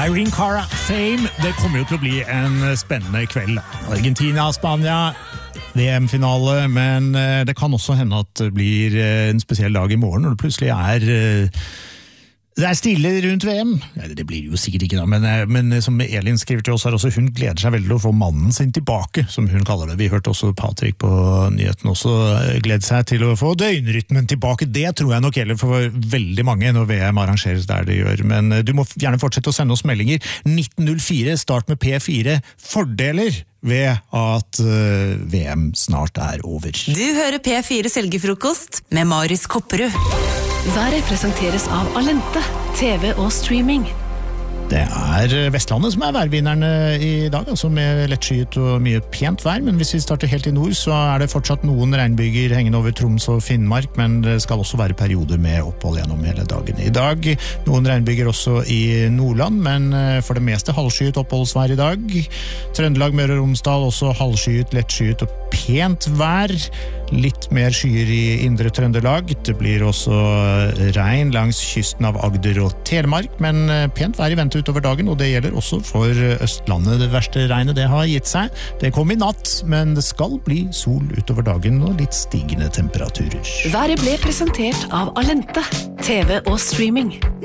Irene Cara, Fame. Det kommer jo til å bli en spennende kveld. Argentina, Spania, VM-finale, men det kan også hende at det blir en spesiell dag i morgen, når det plutselig det stille rundt VM. Ja, det blir jo sikkert ikke da, men som Elin skriver til oss her også, hun gleder seg veldig til å få mannen sin tilbake, som hun kaller det. Vi hørte også Patrick på nyheten også glede seg til å få døgnrytmen tilbake. Det tror jeg nok gjelder for veldig mange når VM arrangeres der det gjør. Men du må gjerne fortsette å sende oss meldinger. 1904, start med P4. Fordeler ved at VM snart over. Du hører P4 Selgefrokost med Marius Kopperud. Været presenteres av Alente, TV og streaming. Det Vestlandet som værvinnerne i dag, altså med lettskyet og mye pent vær, men hvis vi starter helt i nord, så det fortsatt noen regnbyger hengende over Troms og Finnmark, men det skal også være perioder med opphold gjennom hele dagen. I dag noen regnbyger også i Nordland, men for det meste halvskyet oppholdsvær i dag. Trøndelag, Møre og Romsdal, også halvskyet, lettskyet og pent vær. Litt mer skyer i indre Trøndelag. Det blir også regn langs kysten av Agder og Telemark, men pent vær i vente utover dagen, og det gjelder også for Østlandet. Det verste regnet det har gitt seg. Det kom i natt, men det skal bli sol utover dagen og litt stigende temperaturer. Været ble presentert av Alente, TV og streaming.